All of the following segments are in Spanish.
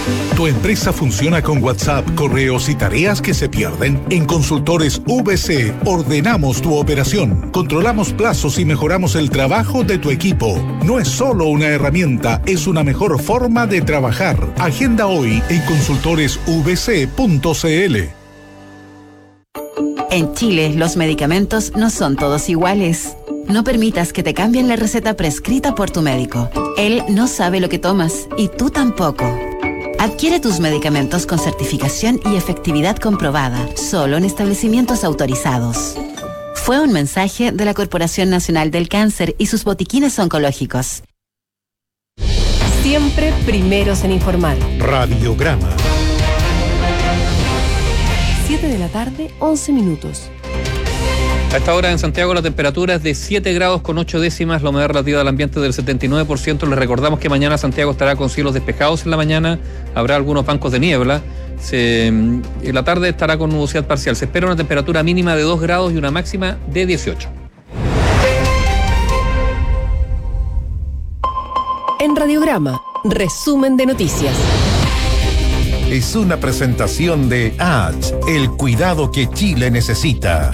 ¿Tu empresa funciona con WhatsApp, correos y tareas que se pierden? En Consultores VC ordenamos tu operación, controlamos plazos y mejoramos el trabajo de tu equipo. No es solo una herramienta, es una mejor forma de trabajar. Agenda hoy en consultoresvc.cl. En Chile, los medicamentos no son todos iguales. No permitas que te cambien la receta prescrita por tu médico. Él no sabe lo que tomas y tú tampoco. Adquiere tus medicamentos con certificación y efectividad comprobada, solo en establecimientos autorizados. Fue un mensaje de la Corporación Nacional del Cáncer y sus botiquines oncológicos. Siempre primeros en informar. Radiograma. 7 de la tarde, 11 minutos. A esta hora en Santiago la temperatura es de 7 grados con 8 décimas, la humedad relativa del ambiente del 79%. Les recordamos que mañana Santiago estará con cielos despejados en la mañana, habrá algunos bancos de niebla. En la tarde estará con nubosidad parcial. Se espera una temperatura mínima de 2 grados y una máxima de 18. En Radiograma, resumen de noticias. Es una presentación de ADS, el cuidado que Chile necesita.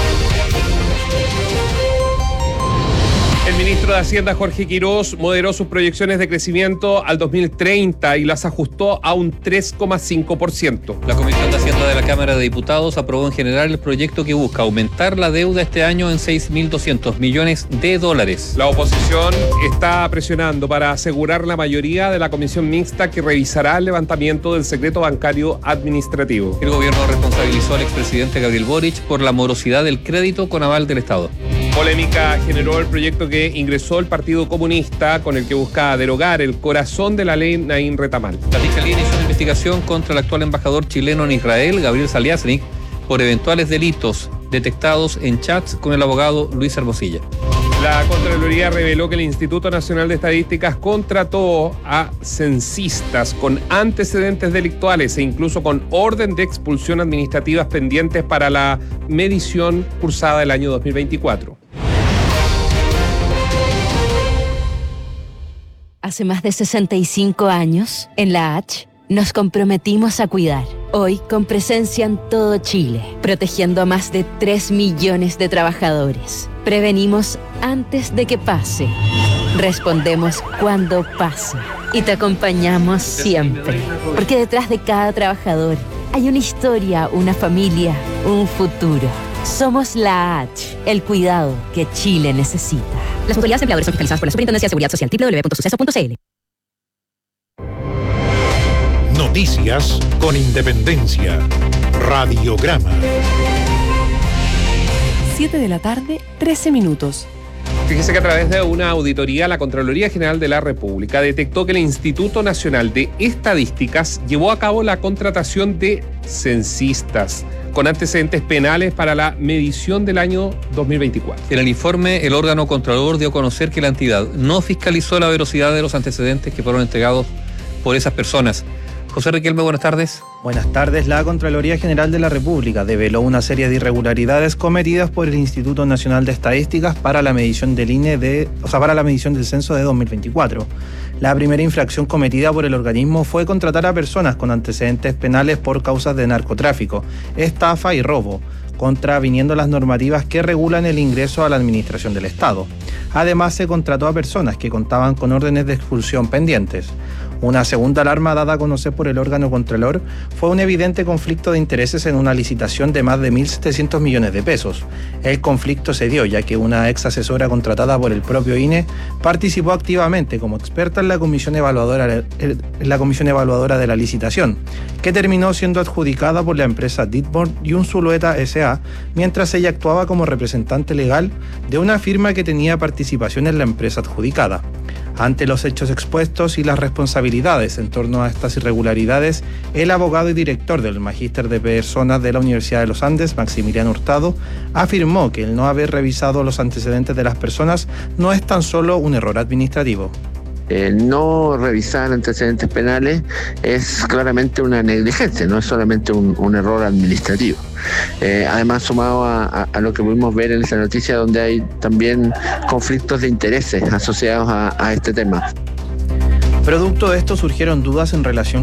El ministro de Hacienda, Jorge Quirós, moderó sus proyecciones de crecimiento al 2030 y las ajustó a un 3,5%. La Comisión de Hacienda de la Cámara de Diputados aprobó en general el proyecto que busca aumentar la deuda este año en $6.200 millones. La oposición está presionando para asegurar la mayoría de la comisión mixta que revisará el levantamiento del secreto bancario administrativo. El gobierno responsabilizó al expresidente Gabriel Boric por la morosidad del crédito con aval del Estado. Polémica generó el proyecto que ingresó el Partido Comunista, con el que busca derogar el corazón de la ley Naim Retamal. La Fiscalía inició una investigación contra el actual embajador chileno en Israel, Gabriel Saliasnik, por eventuales delitos detectados en chats con el abogado Luis Hermosilla. La Contraloría reveló que el Instituto Nacional de Estadísticas contrató a censistas con antecedentes delictuales e incluso con orden de expulsión administrativas pendientes para la medición cursada el año 2024. Hace más de 65 años, en la H, nos comprometimos a cuidar. Hoy, con presencia en todo Chile, protegiendo a más de 3 millones de trabajadores. Prevenimos antes de que pase. Respondemos cuando pasa. Y te acompañamos siempre. Porque detrás de cada trabajador hay una historia, una familia, un futuro. Somos la H, el cuidado que Chile necesita. Las mutualidades empleadores son fiscalizadas por la Superintendencia de Seguridad Social, www.suceso.cl. Noticias con independencia. Radiograma. 7 de la tarde, 13 minutos. Fíjese que a través de una auditoría, la Contraloría General de la República detectó que el Instituto Nacional de Estadísticas llevó a cabo la contratación de censistas con antecedentes penales para la medición del año 2024. En el informe, el órgano contralor dio a conocer que la entidad no fiscalizó la veracidad de los antecedentes que fueron entregados por esas personas. José Riquelme, buenas tardes. Buenas tardes. La Contraloría General de la República develó una serie de irregularidades cometidas por el Instituto Nacional de Estadísticas para la medición del para la medición del censo de 2024. La primera infracción cometida por el organismo fue contratar a personas con antecedentes penales por causas de narcotráfico, estafa y robo, contraviniendo las normativas que regulan el ingreso a la administración del Estado. Además, se contrató a personas que contaban con órdenes de expulsión pendientes. Una segunda alarma dada a conocer por el órgano Contralor fue un evidente conflicto de intereses en una licitación de más de 1.700 millones de pesos. El conflicto se dio ya que una ex asesora contratada por el propio INE participó activamente como experta en la comisión evaluadora de la licitación, que terminó siendo adjudicada por la empresa Ditborn y Unzulueta S.A., mientras ella actuaba como representante legal de una firma que tenía participación en la empresa adjudicada. Ante los hechos expuestos y las responsabilidades en torno a estas irregularidades, el abogado y director del Magíster de Personas de la Universidad de los Andes, Maximiliano Hurtado, afirmó que el no haber revisado los antecedentes de las personas no es tan solo un error administrativo. El no revisar antecedentes penales es claramente una negligencia, no es solamente un error administrativo. Además, sumado a lo que pudimos ver en esa noticia, donde hay también conflictos de intereses asociados a este tema. Producto de esto surgieron dudas en relación